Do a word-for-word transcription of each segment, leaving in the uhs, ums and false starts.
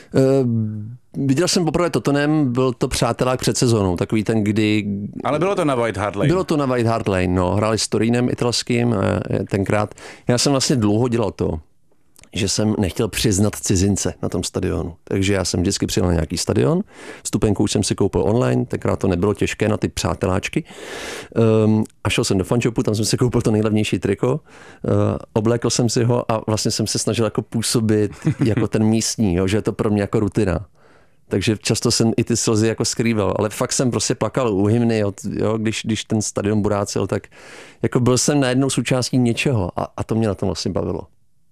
Uh, viděl jsem poprvé Tottenham, byl to přátelák před sezónou, takový ten, kdy... Ale bylo to na White Hart Lane. Bylo to na White Hart Lane, no. Hráli s Turínem italským a tenkrát. Já jsem vlastně dlouho dělal to, že jsem nechtěl přiznat cizince na tom stadionu. Takže já jsem vždycky přijel na nějaký stadion, vstupenku už jsem si koupil online, tenkrát to nebylo těžké na ty přáteláčky. Um, a šel jsem do fanshopu, tam jsem si koupil to nejlevnější triko, uh, oblékl jsem si ho a vlastně jsem se snažil jako působit jako ten místní, jo, že je to pro mě jako rutina. Takže často jsem i ty slzy jako skrýval, ale fakt jsem prostě plakal u hymny, jo, když, když ten stadion burácil, tak jako byl jsem najednou součástí něčeho a, a to mě na tom vlastně bavilo.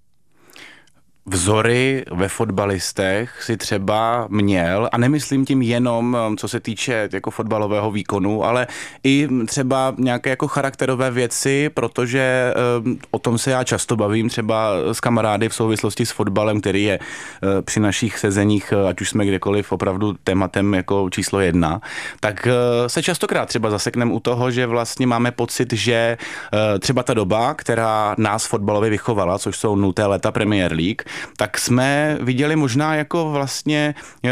Vzory ve fotbalistech si třeba měl, a nemyslím tím jenom, co se týče jako fotbalového výkonu, ale i třeba nějaké jako charakterové věci, protože um, o tom se já často bavím třeba s kamarády v souvislosti s fotbalem, který je uh, při našich sezeních, ať už jsme kdekoliv opravdu tématem jako číslo jedna, tak uh, se častokrát třeba zasekneme u toho, že vlastně máme pocit, že uh, třeba ta doba, která nás fotbalově vychovala, což jsou nuté léta Premier League, tak jsme viděli možná jako vlastně e,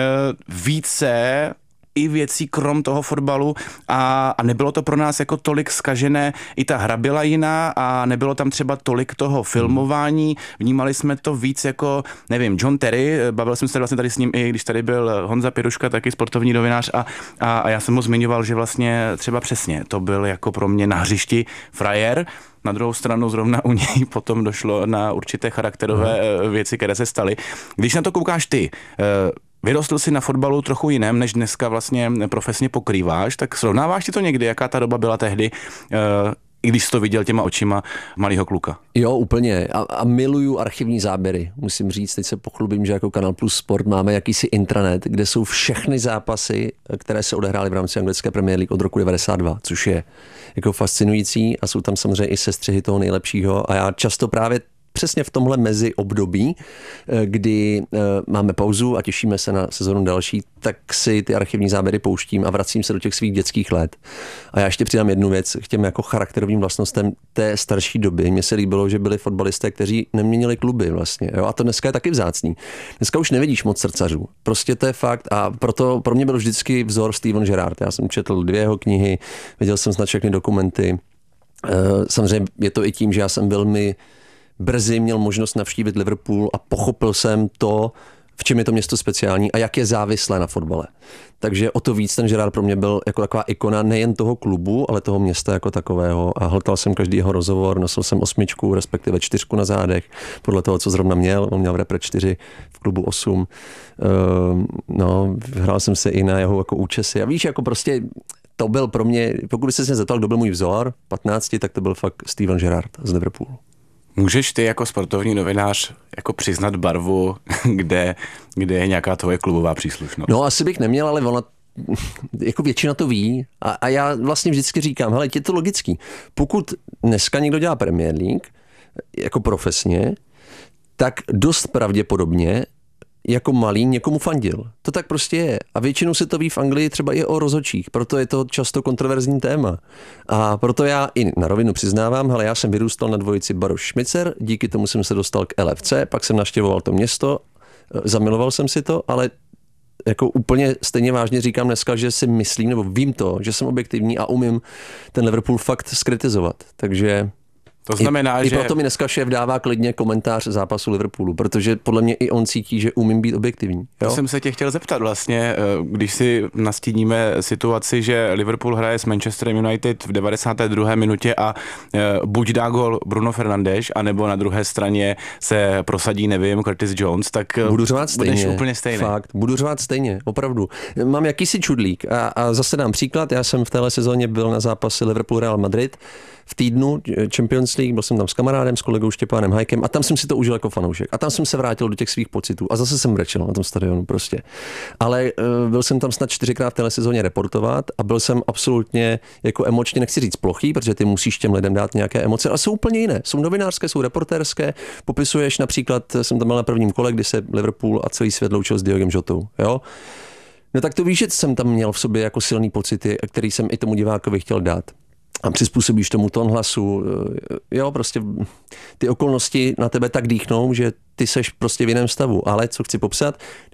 více i věcí krom toho fotbalu a, a nebylo to pro nás jako tolik zkažené, i ta hra byla jiná a nebylo tam třeba tolik toho filmování, vnímali jsme to víc jako, nevím, John Terry, bavil jsem se vlastně tady s ním i když tady byl Honza Piruška, taky sportovní novinář a, a, a já jsem mu zmiňoval, že vlastně třeba přesně to byl jako pro mě na hřišti frajer. Na druhou stranu zrovna u něj potom došlo na určité charakterové hmm. věci, které se staly. Když na to koukáš ty, vyrostl jsi na fotbalu trochu jiném, než dneska vlastně profesně pokrýváš, tak srovnáváš ti to někdy, jaká ta doba byla tehdy, i když jsi to viděl těma očima malého kluka? Jo, úplně. A, a miluju archivní záběry. Musím říct, teď se pochlubím, že jako Kanal Plus Sport máme jakýsi intranet, kde jsou všechny zápasy, které se odehrály v rámci anglické Premier League od roku devadesát dva, což je jako fascinující a jsou tam samozřejmě i sestřihy toho nejlepšího a já často právě přesně v tomhle mezi období, kdy máme pauzu a těšíme se na sezonu další, tak si ty archivní záběry pouštím a vracím se do těch svých dětských let. A já ještě přidám jednu věc k těm jako charakterovým vlastnostem té starší doby. Mně se líbilo, že byli fotbalisté, kteří neměnili kluby vlastně. Jo? A to dneska je taky vzácný. Dneska už nevidíš moc srdcařů. Prostě to je fakt a proto pro mě byl vždycky vzor Steven Gerrard. Já jsem četl dvě jeho knihy, viděl jsem snad všechny dokumenty. Samozřejmě je to i tím, že já jsem velmi brzy měl možnost navštívit Liverpool a pochopil jsem to, v čem je to město speciální a jak je závislé na fotbale. Takže o to víc ten Gerrard pro mě byl jako taková ikona nejen toho klubu, ale toho města jako takového a hltal jsem každý jeho rozhovor, nosil jsem osmičku, respektive čtyřku na zádech, podle toho, co zrovna měl. On měl v repre čtyři, v klubu osm. Uh, no, hrál jsem se i na jeho jako účesy a víš, jako prostě to byl pro mě, pokud jsi se zeptal, kdo byl můj vzor, patnácti, tak to byl fakt Steven Gerrard z Liverpoolu. Můžeš ty jako sportovní novinář jako přiznat barvu, kde, kde je nějaká tvoje klubová příslušnost? No asi bych neměl, ale ona jako většina to ví a, a já vlastně vždycky říkám, hele, je to logický. Pokud dneska někdo dělá Premier League jako profesně, tak dost pravděpodobně jako malý někomu fandil. To tak prostě je. A většinou se to ví v Anglii třeba i o rozhodčích, proto je to často kontroverzní téma. A proto já i na rovinu přiznávám, hele, já jsem vyrůstal na dvojici Baroš-Šmicer, díky tomu jsem se dostal k L F C, pak jsem navštěvoval to město, zamiloval jsem si to, ale jako úplně stejně vážně říkám dneska, že si myslím, nebo vím to, že jsem objektivní a umím ten Liverpool fakt skritizovat. Takže to znamená, I, že... I proto mi dneska šéf dává klidně komentář zápasu Liverpoolu, protože podle mě i on cítí, že umím být objektivní. Jo? To jsem se tě chtěl zeptat vlastně, když si nastíníme situaci, že Liverpool hraje s Manchester United v devadesáté druhé minutě a buď dá gol Bruno Fernandes, anebo na druhé straně se prosadí, nevím, Curtis Jones, tak budu řvát stejně. Budeš úplně stejný. Fakt, budu řvát stejně, opravdu. Mám jakýsi čudlík a, a zase dám příklad, já jsem v téhle sezóně byl na zápase Liverpool Real Madrid v týdnu Champions League, byl jsem tam s kamarádem, s kolegou Štěpánem Hajkem a tam jsem si to užil jako fanoušek. A tam jsem se vrátil do těch svých pocitů a zase jsem brečel na tom stadionu prostě. Ale uh, byl jsem tam snad čtyřikrát v téhle sezóně reportovat a byl jsem absolutně jako emočně, nechci říct plochý, protože ty musíš těm lidem dát nějaké emoce, ale jsou úplně jiné. Jsou novinářské, jsou reportérské. Popisuješ například, jsem tam byl na prvním kole, kdy se Liverpool a celý svět loučil s Diogem Jotou, jo? No tak to víš, že jsem tam měl v sobě jako silný pocity, který jsem i tomu divákovi chtěl dát. A přizpůsobíš tomu tón hlasu, jo, prostě ty okolnosti na tebe tak dýchnou, že ty seš prostě v jiném stavu. Ale co chci popsat,